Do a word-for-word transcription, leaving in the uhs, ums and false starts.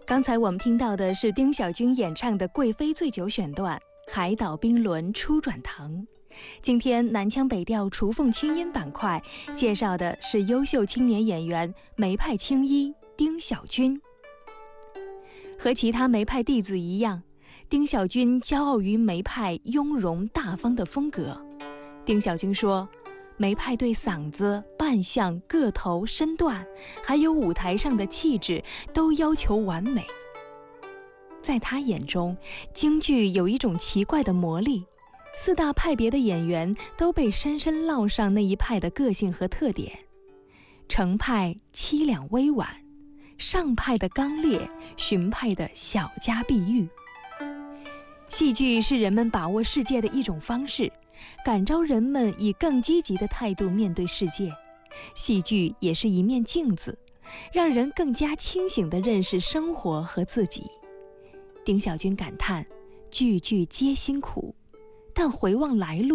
刚才我们听到的是丁小军演唱的《贵妃醉酒》选段，海岛冰轮初转腾。今天南腔北调雏凤清音板块介绍的是优秀青年演员梅派青衣丁小军。和其他梅派弟子一样，丁小军骄傲于梅派雍容大方的风格。丁小军说，梅派对嗓子、扮相、个头、身段，还有舞台上的气质都要求完美。在他眼中，京剧有一种奇怪的魔力，四大派别的演员都被深深烙上那一派的个性和特点。程派凄凉委婉，上派的刚烈，荀派的小家碧玉。戏剧是人们把握世界的一种方式，感召人们以更积极的态度面对世界。戏剧也是一面镜子，让人更加清醒地认识生活和自己。丁小军感叹，句句皆辛苦，但回望来路，